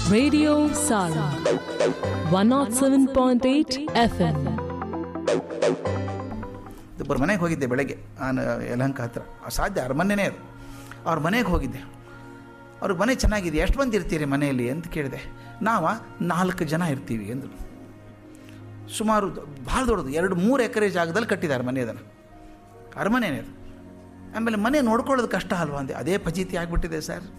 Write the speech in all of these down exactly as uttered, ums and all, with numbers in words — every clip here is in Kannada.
Radio Sarang one oh seven point eight F M. ಒಬ್ಬರ ಮನೆಗೆ ಹೋಗಿದ್ದೆ ಬೆಳಗ್ಗೆ, ನಾನು ಯಲಹಂಕ ಹತ್ರ, ಸಾಧ್ಯ ಅವ್ರ ಮನೆಯೇ ಅದು. ಅವ್ರ ಮನೆಗೆ ಹೋಗಿದ್ದೆ. ಅವ್ರ ಮನೆ ಚೆನ್ನಾಗಿದೆ, ಎಷ್ಟು ಮಂದಿ ಇರ್ತೀರಿ ಮನೆಯಲ್ಲಿ ಅಂತ ಕೇಳಿದೆ. ನಾವು ನಾಲ್ಕು ಜನ ಇರ್ತೀವಿ ಅಂದರು. ಸುಮಾರು ಭಾಳ ದೊಡ್ಡದು, ಎರಡು ಮೂರು ಎಕರೆ ಜಾಗದಲ್ಲಿ ಕಟ್ಟಿದ್ದಾರೆ ಮನೆ. ಅದನ್ನು ಅರಮನೆಯೇ ಅದು. ಆಮೇಲೆ ಮನೆ ನೋಡ್ಕೊಳ್ಳೋದು ಕಷ್ಟ ಅಲ್ವಾ ಅಂದೆ. ಅದೇ ಫಜೀತಿ ಆಗಿಬಿಟ್ಟಿದೆ ಸರ್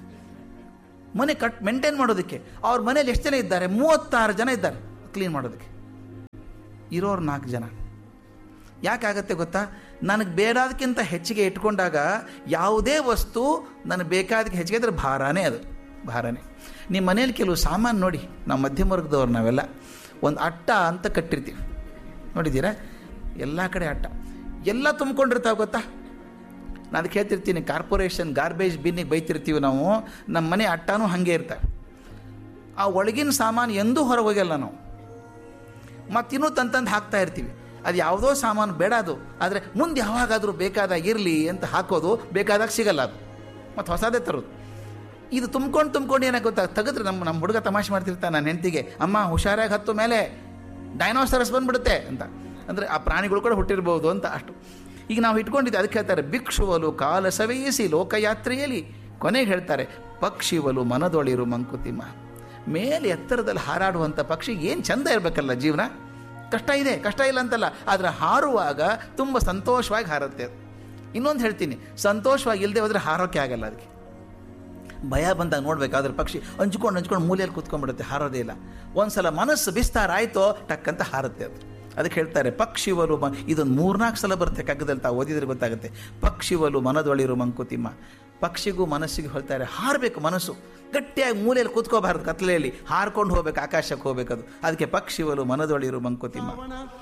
ಮನೆ ಕಟ್ ಮೇಂಟೈನ್ ಮಾಡೋದಕ್ಕೆ. ಅವ್ರ ಮನೇಲಿ ಎಷ್ಟು ಜನ ಇದ್ದಾರೆ? ಮೂವತ್ತಾರು ಜನ ಇದ್ದಾರೆ ಕ್ಲೀನ್ ಮಾಡೋದಕ್ಕೆ. ಇರೋರು ನಾಲ್ಕು ಜನ. ಯಾಕಾಗತ್ತೆ ಗೊತ್ತಾ? ನನಗೆ ಬೇಡದಕ್ಕಿಂತ ಹೆಚ್ಚಿಗೆ ಇಟ್ಕೊಂಡಾಗ ಯಾವುದೇ ವಸ್ತು ನನಗೆ ಬೇಕಾದಕ್ಕೆ ಹೆಚ್ಚಿಗೆ ಇದ್ರೆ ಭಾರನೇ, ಅದು ಭಾರನೇ. ನಿಮ್ಮ ಮನೇಲಿ ಕೆಲವು ಸಾಮಾನು ನೋಡಿ, ನಾವು ಮಧ್ಯಮ ವರ್ಗದವ್ರು ನಾವೆಲ್ಲ ಒಂದು ಅಟ್ಟ ಅಂತ ಕಟ್ಟಿರ್ತೀವಿ, ನೋಡಿದ್ದೀರಾ? ಎಲ್ಲ ಕಡೆ ಅಟ್ಟ ಎಲ್ಲ ತುಂಬ್ಕೊಂಡಿರ್ತಾವೆ ಗೊತ್ತಾ? ನಾನು ಅದಕ್ಕೆ ಹೇಳ್ತಿರ್ತೀನಿ, ಕಾರ್ಪೊರೇಷನ್ ಗಾರ್ಬೇಜ್ ಬಿನ್ನಿಗೆ ಬೈತಿರ್ತೀವಿ ನಾವು. ನಮ್ಮ ಮನೆ ಅಟ್ಟನೂ ಹಾಗೆ ಇರ್ತವೆ. ಆ ಒಳಗಿನ ಸಾಮಾನು ಎಂದೂ ಹೊರಗೆ ಹೋಗಲ್ಲ ನಾವು. ಮತ್ತಿನ್ನೂ ತಂತಂದು ಹಾಕ್ತಾ ಇರ್ತೀವಿ. ಅದು ಯಾವುದೋ ಸಾಮಾನು ಬೇಡ ಅದು, ಆದರೆ ಮುಂದೆ ಯಾವಾಗಾದರೂ ಬೇಕಾದಾಗ ಇರಲಿ ಅಂತ ಹಾಕೋದು, ಬೇಕಾದಾಗ ಸಿಗಲ್ಲ ಅದು, ಮತ್ತು ಹೊಸದೇ ತರೋದು. ಇದು ತುಂಬ್ಕೊಂಡು ತುಂಬ್ಕೊಂಡು ಏನಾಗ ಗೊತ್ತಾ, ತೆಗೆದ್ರೆ ನಮ್ಮ ನಮ್ಮ ಹುಡುಗ ತಮಾಷೆ ಮಾಡ್ತಿರ್ತಾನೆ ನನ್ನ ಹೆಂಡತಿಗೆ, ಅಮ್ಮ ಹುಷಾರಾಗಿ ಹತ್ತು ಮೇಲೆ ಡೈನೋಸರಸ್ ಬಂದುಬಿಡುತ್ತೆ ಅಂತ. ಅಂದರೆ ಆ ಪ್ರಾಣಿಗಳು ಕೂಡ ಹುಟ್ಟಿರ್ಬೋದು ಅಂತ. ಅಷ್ಟು ಈಗ ನಾವು ಇಟ್ಕೊಂಡಿದ್ದೆ. ಅದಕ್ಕೆ ಹೇಳ್ತಾರೆ, ಭಿಕ್ಷುವಲು ಕಾಲ ಸವೆಯಿಸಿ ಲೋಕಯಾತ್ರೆಯಲ್ಲಿ. ಕೊನೆಗೆ ಹೇಳ್ತಾರೆ, ಪಕ್ಷಿವಲು ಮನದೊಳಿರು ಮಂಕುತಿಮ್ಮ. ಮೇಲೆ ಎತ್ತರದಲ್ಲಿ ಹಾರಾಡುವಂಥ ಪಕ್ಷಿ ಏನು ಚಂದ ಇರಬೇಕಲ್ಲ ಜೀವನ. ಕಷ್ಟ ಇದೆ, ಕಷ್ಟ ಇಲ್ಲ ಅಂತಲ್ಲ, ಆದರೆ ಹಾರುವಾಗ ತುಂಬ ಸಂತೋಷವಾಗಿ ಹಾರುತ್ತೆ ಅದು. ಇನ್ನೊಂದು ಹೇಳ್ತೀನಿ, ಸಂತೋಷವಾಗಿ ಇಲ್ಲದೆ ಹೋದರೆ ಹಾರೋಕ್ಕೆ ಆಗಲ್ಲ. ಅದಕ್ಕೆ ಭಯ ಬಂದಾಗ ನೋಡಬೇಕಾದ್ರೆ ಪಕ್ಷಿ ಹಂಚ್ಕೊಂಡು ಹಂಚ್ಕೊಂಡು ಮೂಲೆಯಲ್ಲಿ ಕೂತ್ಕೊಂಡ್ಬಿಡುತ್ತೆ, ಹಾರೋದೇ ಇಲ್ಲ. ಒಂದು ಸಲ ಮನಸ್ಸು ಬಿಸ್ತಾರ ಆಯಿತೋ ಟಕ್ಕಂತ ಹಾರುತ್ತೆ ಅದು. ಅದಕ್ಕೆ ಹೇಳ್ತಾರೆ, ಪಕ್ಷಿವಲು ಮ ಇದೊಂದು ಮೂರ್ನಾಲ್ಕು ಸಲ ಬರುತ್ತೆ ಕಗ್ಗದಲ್ಲಿ, ತಾವು ಓದಿದ್ರೆ ಗೊತ್ತಾಗುತ್ತೆ. ಪಕ್ಷಿವಲು ಮನದೊಳಿರು ಮಂಕುತಿಮ್ಮ. ಪಕ್ಷಿಗೂ ಮನಸ್ಸಿಗೆ ಹೇಳ್ತಾರೆ, ಹಾರಬೇಕು ಮನಸ್ಸು, ಗಟ್ಟಿಯಾಗಿ ಮೂಲೆಯಲ್ಲಿ ಕೂತ್ಕೋಬಾರ್ದು, ಕತ್ಲೆಯಲ್ಲಿ ಹಾರ್ಕೊಂಡು ಹೋಗ್ಬೇಕು, ಆಕಾಶಕ್ಕೆ ಹೋಗ್ಬೇಕದು. ಅದಕ್ಕೆ ಪಕ್ಷಿವಲು ಮನದೊಳಿರು ಮಂಕುತಿಮ್ಮ.